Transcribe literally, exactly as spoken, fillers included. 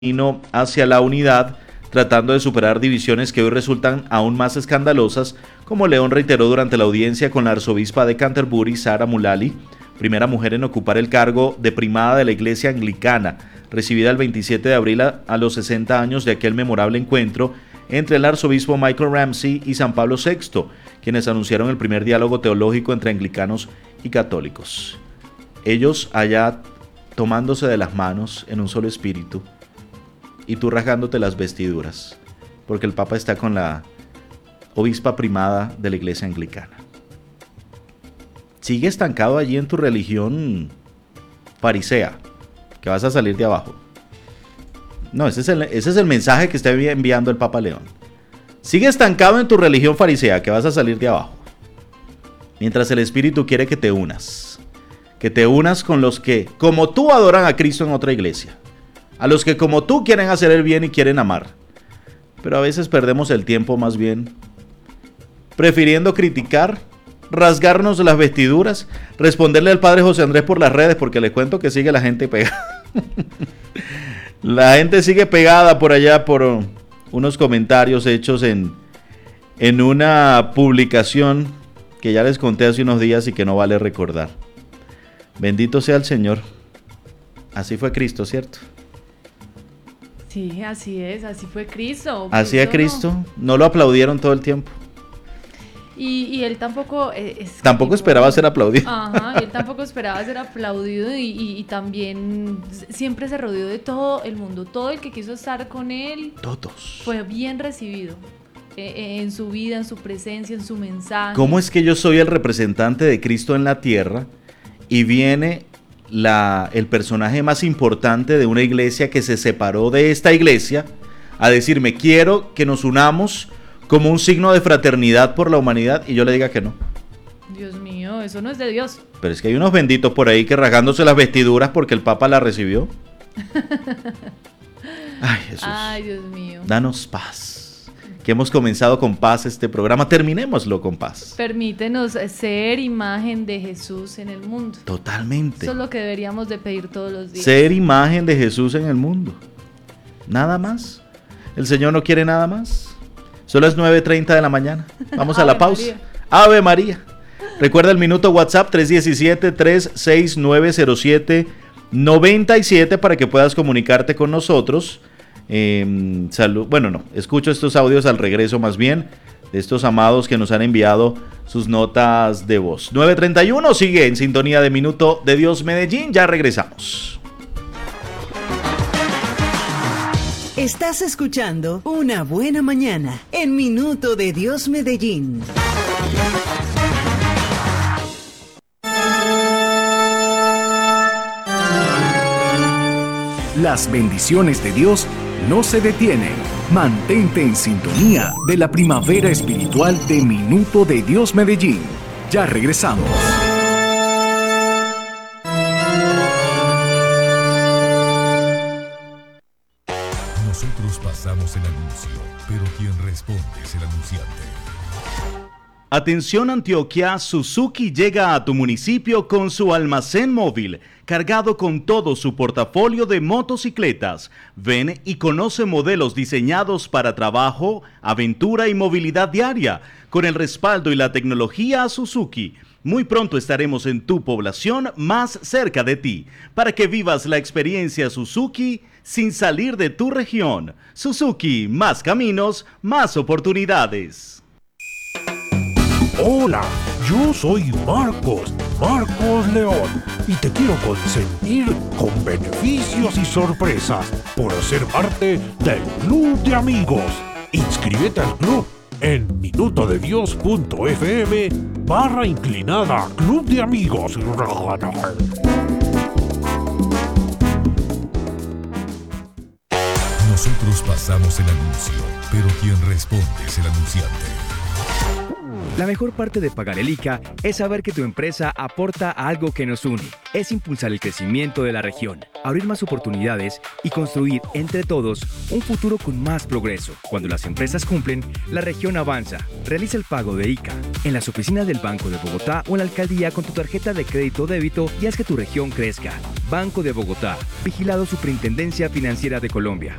camino hacia la unidad, tratando de superar divisiones que hoy resultan aún más escandalosas, como León reiteró durante la audiencia con la arzobispa de Canterbury, Sarah Mullally, primera mujer en ocupar el cargo de primada de la Iglesia Anglicana, recibida el veintisiete de abril a, a los sesenta años de aquel memorable encuentro entre el arzobispo Michael Ramsey y San Pablo sexto, quienes anunciaron el primer diálogo teológico entre anglicanos y católicos. Ellos allá tomándose de las manos en un solo espíritu, y tú rasgándote las vestiduras, porque el Papa está con la obispa primada de la Iglesia Anglicana. Sigue estancado allí en tu religión farisea, que vas a salir de abajo. No, ese es el, ese es el mensaje que está enviando el Papa León. Sigue estancado en tu religión farisea, que vas a salir de abajo. Mientras el Espíritu quiere que te unas. Que te unas con los que, como tú, adoran a Cristo en otra iglesia. A los que como tú quieren hacer el bien y quieren amar. Pero a veces perdemos el tiempo más bien prefiriendo criticar, rasgarnos las vestiduras, responderle al padre José Andrés por las redes, porque le cuento que sigue la gente pegada. La gente sigue pegada por allá por unos comentarios hechos en, en una publicación que ya les conté hace unos días y que no vale recordar. Bendito sea el Señor. Así fue Cristo, ¿cierto? Sí, así es, así fue Cristo. Así a Cristo, no. no lo aplaudieron todo el tiempo. Y, y él tampoco... Eh, es tampoco tipo, esperaba ser aplaudido. Ajá, él tampoco esperaba ser aplaudido y, y, y también siempre se rodeó de todo el mundo. Todo el que quiso estar con él... Todos. Fue bien recibido eh, en su vida, en su presencia, en su mensaje. ¿Cómo es que yo soy el representante de Cristo en la tierra y viene... La, el personaje más importante de una iglesia que se separó de esta iglesia a decirme quiero que nos unamos como un signo de fraternidad por la humanidad y yo le diga que no? Dios mío, eso no es de Dios. Pero es que hay unos benditos por ahí que rasgándose las vestiduras porque el Papa la recibió. Ay, Jesús. Ay, Dios mío. Danos paz. Que hemos comenzado con paz este programa, terminémoslo con paz. Permítenos ser imagen de Jesús en el mundo. Totalmente. Eso es lo que deberíamos de pedir todos los días. Ser imagen de Jesús en el mundo. Nada más. El Señor no quiere nada más. Solo es nueve treinta de la mañana. Vamos a la pausa. María. Ave María. Recuerda el minuto WhatsApp tres uno siete, tres seis nueve cero siete, nueve siete para que puedas comunicarte con nosotros. Eh, salud, bueno, no, escucho estos audios al regreso más bien de estos amados que nos han enviado sus notas de voz. nueve treinta y uno, sigue en sintonía de Minuto de Dios Medellín, ya regresamos. Estás escuchando Una Buena Mañana en Minuto de Dios Medellín. Las bendiciones de Dios no se detienen. Mantente en sintonía de la primavera espiritual de Minuto de Dios Medellín. Ya regresamos. Nosotros pasamos el anuncio, pero quien responde es el anunciante. Atención Antioquia, Suzuki llega a tu municipio con su almacén móvil, cargado con todo su portafolio de motocicletas. Ven y conoce modelos diseñados para trabajo, aventura y movilidad diaria, con el respaldo y la tecnología Suzuki. Muy pronto estaremos en tu población más cerca de ti, para que vivas la experiencia Suzuki sin salir de tu región. Suzuki, más caminos, más oportunidades. Hola, yo soy Marcos, Marcos León, y te quiero consentir con beneficios y sorpresas por ser parte del Club de Amigos. Inscríbete al club en minutodedios.fm barra inclinada Club de Amigos. Nosotros pasamos el anuncio, pero quien responde es el anunciante. La mejor parte de pagar el I C A es saber que tu empresa aporta a algo que nos une. Es impulsar el crecimiento de la región, abrir más oportunidades y construir entre todos un futuro con más progreso. Cuando las empresas cumplen, la región avanza. Realiza el pago de I C A en las oficinas del Banco de Bogotá o en la alcaldía con tu tarjeta de crédito o débito y haz que tu región crezca. Banco de Bogotá. Vigilado Superintendencia Financiera de Colombia.